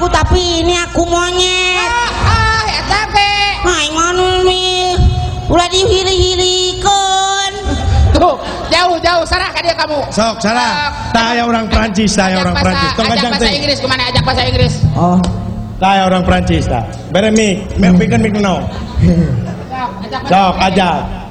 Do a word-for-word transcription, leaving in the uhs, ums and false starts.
aku tapi ini aku monyet. Ah, ya capek. Hai ngono mi. Ulah dihili-hilikeun. Tuh, jauh-jauh sarah ka dia kamu. Sok, salah. Saya orang Prancis, saya orang Prancis. Tong ajak kajang bahasa teh. Inggris kemana ajak bahasa Inggris. Oh. Saya orang Prancis, tak. Bere mik, mik bikin mik no. Ajak bahasa Sok, Inggris. aja.